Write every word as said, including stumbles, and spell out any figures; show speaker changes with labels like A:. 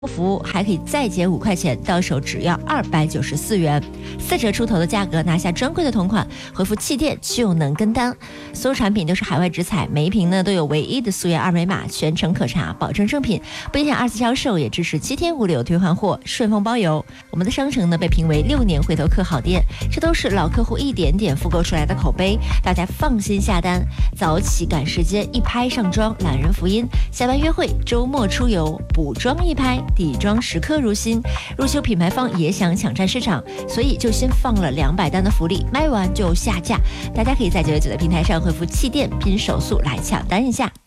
A: 服还可以再减五块钱，到手只要二百九十四元，四折出头的价格拿下专柜的同款，回复气垫就能跟单。所有产品都是海外直采，每一瓶呢都有唯一的溯源二维码，全程可查，保证正品，不影响二次销售，也支持七天无理由退换货，顺丰包邮。我们的商城呢被评为六年回头客好店，这都是老客户一点点复购出来的口碑，大家放心下单。早起赶时间，一拍上妆，懒人福音；下班约会，周末出游，补妆一拍。底妆时刻如新，入秋品牌方也想抢占市场，所以就先放了两百单的福利，卖完就下架。大家可以在九九九的平台上回复气垫拼手速来抢单一下。